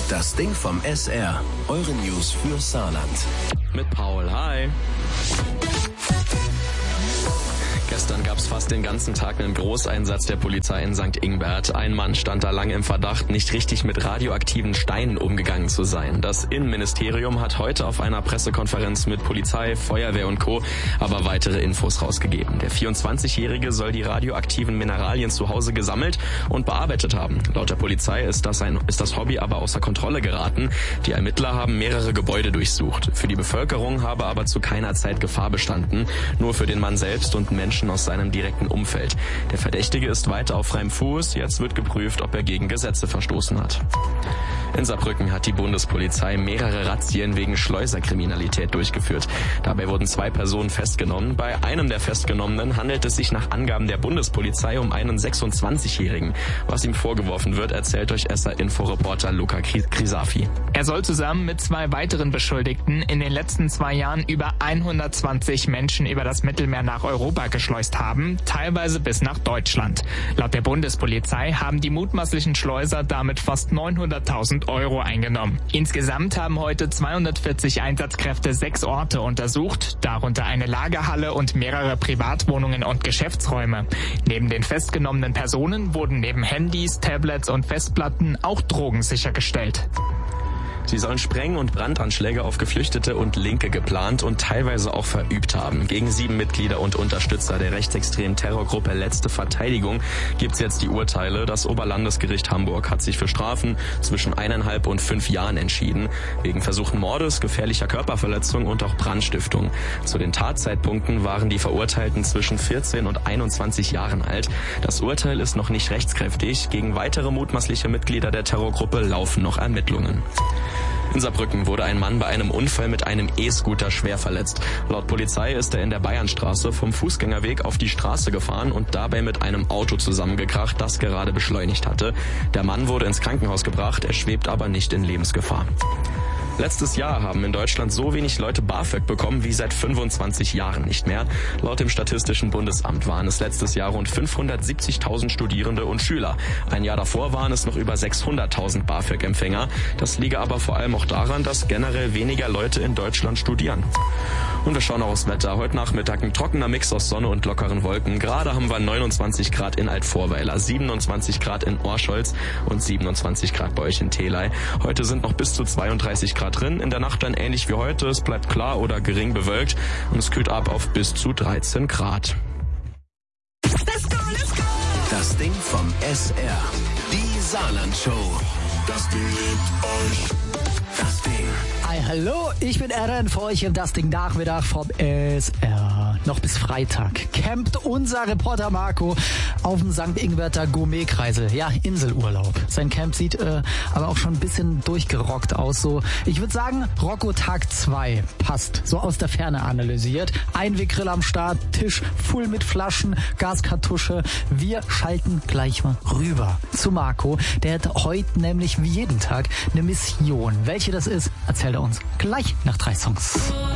Das Ding vom SR. Eure News für Saarland. Mit Paul, hi. Gestern gab es fast den ganzen Tag einen Großeinsatz der Polizei in St. Ingbert. Ein Mann stand da lange im Verdacht, nicht richtig mit radioaktiven Steinen umgegangen zu sein. Das Innenministerium hat heute auf einer Pressekonferenz mit Polizei, Feuerwehr und Co. aber weitere Infos rausgegeben. Der 24-Jährige soll die radioaktiven Mineralien zu Hause gesammelt und bearbeitet haben. Laut der Polizei ist das Hobby aber außer Kontrolle geraten. Die Ermittler haben mehrere Gebäude durchsucht. Für die Bevölkerung habe aber zu keiner Zeit Gefahr bestanden. Nur für den Mann selbst und Menschen aus seinem direkten Umfeld. Der Verdächtige ist weiter auf freiem Fuß. Jetzt wird geprüft, ob er gegen Gesetze verstoßen hat. In Saarbrücken hat die Bundespolizei mehrere Razzien wegen Schleuserkriminalität durchgeführt. Dabei wurden 2 Personen festgenommen. Bei einem der Festgenommenen handelt es sich nach Angaben der Bundespolizei um einen 26-Jährigen. Was ihm vorgeworfen wird, erzählt euch SR-Info-Reporter Luca Krisafi. Er soll zusammen mit 2 weiteren Beschuldigten in den letzten 2 Jahren über 120 Menschen über das Mittelmeer nach Europa geschleust haben, teilweise bis nach Deutschland. Laut der Bundespolizei haben die mutmaßlichen Schleuser damit fast 900.000 € eingenommen. Insgesamt haben heute 240 Einsatzkräfte 6 Orte untersucht, darunter eine Lagerhalle und mehrere Privatwohnungen und Geschäftsräume. Neben den festgenommenen Personen wurden neben Handys, Tablets und Festplatten auch Drogen sichergestellt. Sie sollen Spreng- und Brandanschläge auf Geflüchtete und Linke geplant und teilweise auch verübt haben. Gegen 7 Mitglieder und Unterstützer der rechtsextremen Terrorgruppe Letzte Verteidigung gibt's jetzt die Urteile. Das Oberlandesgericht Hamburg hat sich für Strafen zwischen 1,5 und 5 Jahren entschieden. Wegen versuchten Mordes, gefährlicher Körperverletzung und auch Brandstiftung. Zu den Tatzeitpunkten waren die Verurteilten zwischen 14 und 21 Jahren alt. Das Urteil ist noch nicht rechtskräftig. Gegen weitere mutmaßliche Mitglieder der Terrorgruppe laufen noch Ermittlungen. In Saarbrücken wurde ein Mann bei einem Unfall mit einem E-Scooter schwer verletzt. Laut Polizei ist er in der Bayernstraße vom Fußgängerweg auf die Straße gefahren und dabei mit einem Auto zusammengekracht, das gerade beschleunigt hatte. Der Mann wurde ins Krankenhaus gebracht, er schwebt aber nicht in Lebensgefahr. Letztes Jahr haben in Deutschland so wenig Leute BAföG bekommen wie seit 25 Jahren nicht mehr. Laut dem Statistischen Bundesamt waren es letztes Jahr rund 570.000 Studierende und Schüler. Ein Jahr davor waren es noch über 600.000 BAföG-Empfänger. Das liege aber vor allem auch daran, dass generell weniger Leute in Deutschland studieren. Und wir schauen auch aufs Wetter. Heute Nachmittag ein trockener Mix aus Sonne und lockeren Wolken. Gerade haben wir 29 Grad in Altvorweiler, 27 Grad in Orscholz und 27 Grad bei euch in Theley. Heute sind noch bis zu 32 Grad drin. In der Nacht dann ähnlich wie heute. Es bleibt klar oder gering bewölkt und es kühlt ab auf bis zu 13 Grad. Let's go, let's go! Das Ding vom SR. Die Saarland-Show. Das Ding liebt euch. Das Ding. Hi, hallo, ich bin Aaron für euch im Das Ding Nachmittag vom SR. Noch bis Freitag campt unser Reporter Marco auf dem St. Ingberter Gourmetkreisel. Ja, Inselurlaub. Sein Camp sieht aber auch schon ein bisschen durchgerockt aus. So, ich würde sagen, Rocco Tag 2 passt. So aus der Ferne analysiert. Einweggrill am Start, Tisch voll mit Flaschen, Gaskartusche. Wir schalten gleich mal rüber zu Marco. Der hat heute nämlich wie jeden Tag eine Mission. Welche das ist, erzählt er uns gleich nach 3 Songs.